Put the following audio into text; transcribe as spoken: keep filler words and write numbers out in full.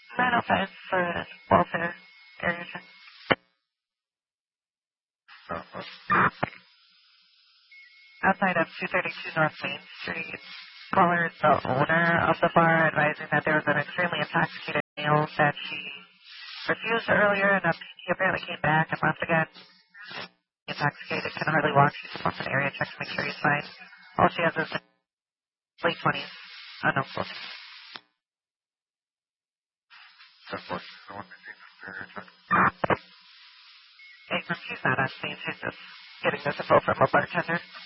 nine oh five for welfare area check. Outside of two thirty-two North Main Street, caller is the owner of the bar, advising that there was an extremely intoxicated male that she refused earlier, and he apparently came back and left again. Intoxicated, can hardly walk. She just wants an area check to make sure he's fine. All she has is late twenties, unknown close. Hey, she's not on scene. She's just getting this info from a bartender.